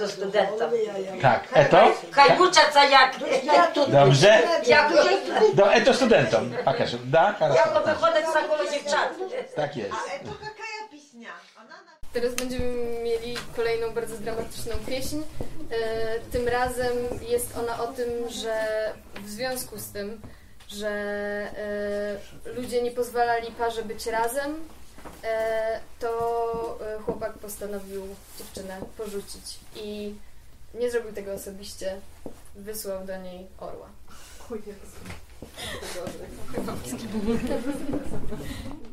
to studentom. Tak, eto? Хай учаться як. Dobrze. Як To studentom. Покажу. Да, хорошо. виходить за коло дівчат. Tak jest. Teraz będziemy mieli kolejną bardzo dramatyczną pieśń. Tym razem jest ona o tym, że w związku z tym, że ludzie nie pozwalali parze być razem, to chłopak postanowił dziewczynę porzucić i nie zrobił tego osobiście, wysłał do niej orła.